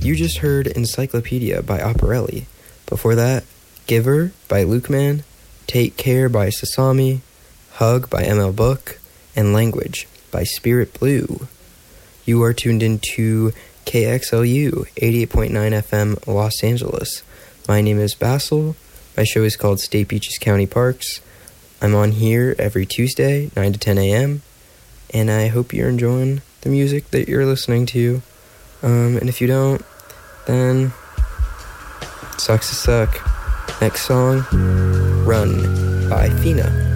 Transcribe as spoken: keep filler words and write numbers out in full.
you just heard Encyclopedia by Operelli. Before that, Giver by Luke Man, Take Care by Sasami, Hug by M L Book, and Language by Spirit Blue. You are tuned into K X L U eighty-eight point nine F M Los Angeles. My name is Basil. My show is called State Beaches County Parks. I'm on here every Tuesday, nine to ten a.m., and I hope you're enjoying the music that you're listening to. Um, and if you don't, then sucks to suck. Next song, Run by Fina.